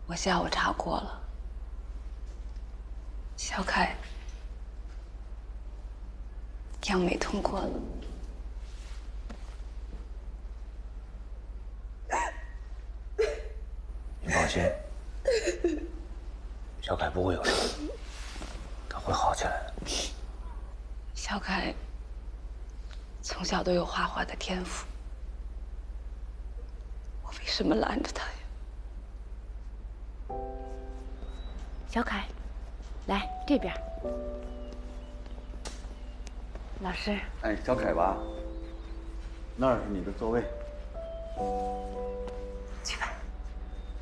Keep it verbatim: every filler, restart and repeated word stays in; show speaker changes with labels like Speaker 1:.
Speaker 1: 我下午查过了，小凯央美通过了。
Speaker 2: 你放心，小凯不会有事，他会好起来的。
Speaker 1: 小凯从小都有画画的天赋，我为什么拦着他呀？
Speaker 3: 小凯，来这边。老师，
Speaker 4: 哎，小凯吧，那儿是你的座位。